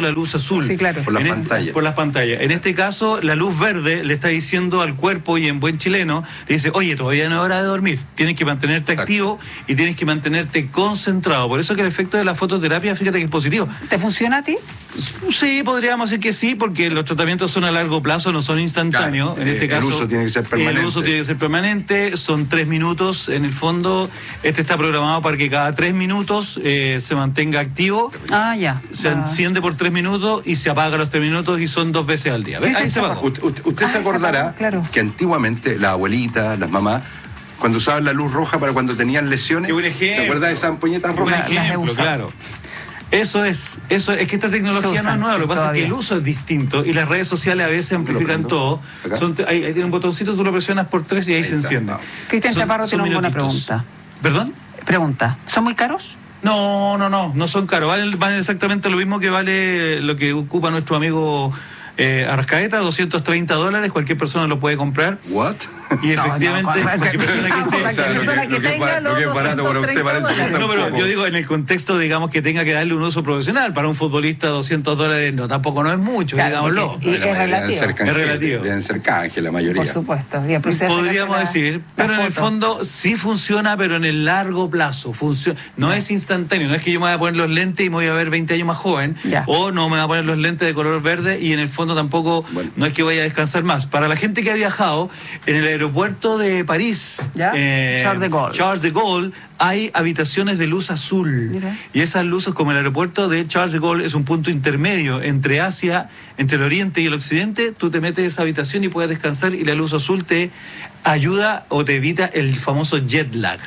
la luz azul. Sí, claro. Por las pantallas. Por las pantallas. En este caso, la luz verde le está diciendo al cuerpo, y en buen chileno, le dice, oye, todavía no es hora de dormir, tienes que mantenerte activo y tienes que mantenerte concentrado. Por eso que el efecto de la fototerapia, fíjate que es positivo. ¿Te funciona a ti? Sí, podríamos decir que sí, porque los tratamientos son a largo plazo, no son instantáneos. Claro, en este caso, el uso tiene que ser permanente. El uso tiene que ser permanente, son 3 minutos en el fondo. Este está programado para que cada 3 minutos se mantenga activo. Ah, ya. Se enciende por 3 minutos y se apaga a los 3 minutos y son 2 veces al día. ¿Ves? Ahí se apagó. Usted se acordará que antiguamente las abuelitas, las mamás, cuando usaban la luz roja para cuando tenían lesiones, ¿te acuerdas de esas ampolletas rojas? Ejemplo, claro. Eso es que esta tecnología no es nueva, lo que pasa es que el uso es distinto y las redes sociales a veces amplifican todo. Ahí tiene un botoncito, tú lo presionas por 3 y ahí se enciende. Cristian Chaparro tiene una buena pregunta. ¿Perdón? Pregunta, ¿son muy caros? No son caros, valen exactamente lo mismo que vale lo que ocupa nuestro amigo Arcaeta, $230, cualquier persona lo puede comprar. ¿What? Y efectivamente, cualquier persona que tenga lo que es barato para usted parece. No, pero yo digo en el contexto, digamos, que tenga que darle un uso profesional. Para un futbolista $200 no, tampoco no es mucho, digámoslo. Y es relativo. Es relativo. Deben ser canje la mayoría. Por supuesto. Podríamos decir, pero en el fondo sí funciona, pero en el largo plazo. No es instantáneo, no es que yo me voy a poner los lentes y me voy a ver 20 años más joven, o no me voy a poner los lentes de color verde y en el fondo tampoco, no es que vaya a descansar más. Para la gente que ha viajado, en el aeropuerto de París, Charles de Gaulle, hay habitaciones de luz azul. Mira. Y esas luces, como el aeropuerto de Charles de Gaulle es un punto intermedio entre Asia, entre el oriente y el occidente, tú te metes en esa habitación y puedes descansar y la luz azul te ayuda o te evita el famoso jet lag.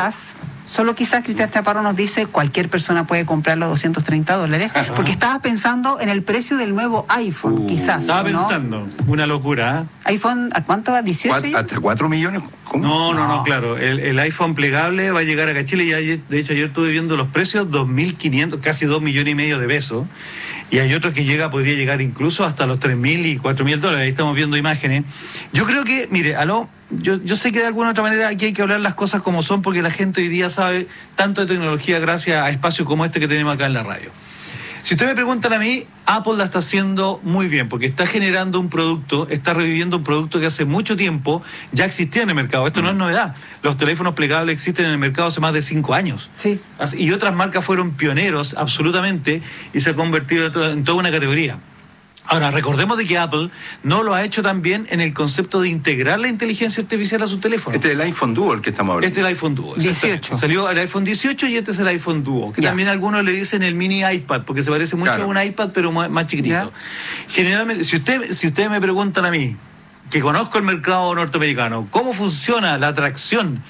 Solo quizás Cristian Chaparro nos dice cualquier persona puede comprar los $230, porque estabas pensando en el precio del nuevo iPhone, quizás. Estaba pensando, una locura. ¿iPhone a cuánto va? ¿18? ¿Hasta 4 millones? ¿Cómo? No, claro. El iPhone plegable va a llegar acá a Chile. De hecho, ayer estuve viendo los precios, 2.500, casi 2,5 millones de pesos. Y hay otro que podría llegar incluso hasta los 3.000 y 4.000 dólares. Ahí estamos viendo imágenes. Yo creo que, mire, yo sé que de alguna otra manera aquí hay que hablar las cosas como son, porque la gente hoy día sabe tanto de tecnología gracias a espacios como este que tenemos acá en la radio. Si usted me preguntan a mí, Apple la está haciendo muy bien, porque está generando un producto, está reviviendo un producto que hace mucho tiempo ya existía en el mercado. Esto no es novedad. Los teléfonos plegables existen en el mercado hace más de 5 años. Sí. Y otras marcas fueron pioneros, absolutamente, y se ha convertido en toda una categoría. Ahora, recordemos de que Apple no lo ha hecho tan bien en el concepto de integrar la inteligencia artificial a su teléfono. Este es el iPhone Duo el que estamos hablando. Este es el iPhone Duo. 18. Salió el iPhone 18 y este es el iPhone Duo, que también algunos le dicen el mini iPad, porque se parece mucho a un iPad, pero más chiquitito. Generalmente, si ustedes me preguntan a mí, que conozco el mercado norteamericano, ¿cómo funciona la tracción,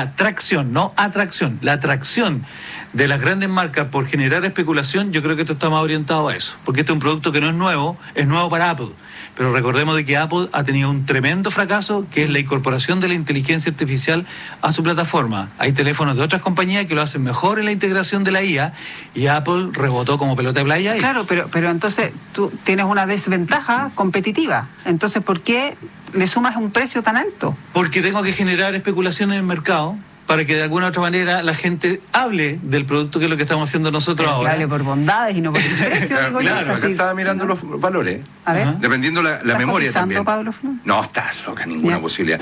no atracción, la atracción de las grandes marcas por generar especulación? Yo creo que esto está más orientado a eso, porque este es un producto que no es nuevo para Apple. Pero recordemos de que Apple ha tenido un tremendo fracaso, que es la incorporación de la inteligencia artificial a su plataforma. Hay teléfonos de otras compañías que lo hacen mejor en la integración de la IA, y Apple rebotó como pelota de playa ahí. Claro, pero entonces tú tienes una desventaja competitiva. Entonces, ¿por qué le sumas un precio tan alto? Porque tengo que generar especulación en el mercado, para que de alguna u otra manera la gente hable del producto, que es lo que estamos haciendo nosotros ahora. Que hable por bondades y no por el precio, digo yo. Claro, acá estaba mirando los valores. A ver. Dependiendo la memoria también. Pablo Flor? No, está loca, ninguna posibilidad.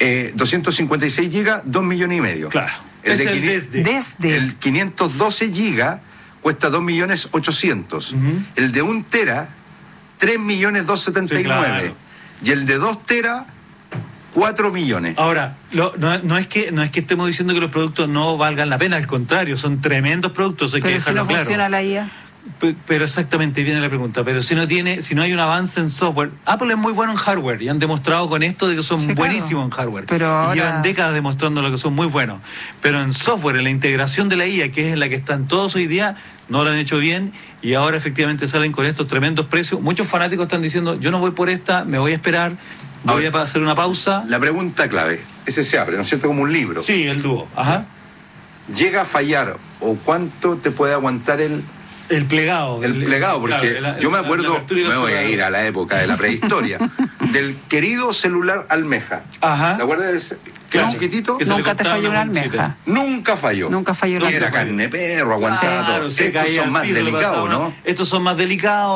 256 gigas, 2,5 millones. Claro. El 512 gigas cuesta 2.800.000. El de 1 tera, 3.279.000. Sí, claro. Y el de 2 tera, 4 millones. Ahora, no es que estemos diciendo que los productos no valgan la pena, al contrario, son tremendos productos, hay que dejarlo claro. Pero si no funciona la IA. Pero exactamente, viene la pregunta, pero si no hay un avance en software. Apple es muy bueno en hardware y han demostrado con esto de que son buenísimos en hardware. Pero ahora... llevan décadas demostrando lo que son muy buenos. Pero en software, en la integración de la IA, que es en la que están todos hoy día, no lo han hecho bien, y ahora efectivamente salen con estos tremendos precios. Muchos fanáticos están diciendo, yo no voy por esta, me voy a esperar, voy a hacer una pausa. La pregunta clave, ese se abre, ¿no es cierto? Como un libro. Sí, el Duo. Ajá. ¿Llega a fallar o cuánto te puede aguantar el plegado? El plegado, porque claro, yo me acuerdo, me voy a ir a la época de la prehistoria, del querido celular almeja. Ajá. ¿Te acuerdas de ese? Claro, chiquitito. Nunca te falló una almeja. Nunca falló. Nunca falló la almeja. Era carne perro, aguantaba todo. Estos son más delicados, ¿no? Estos son más delicados.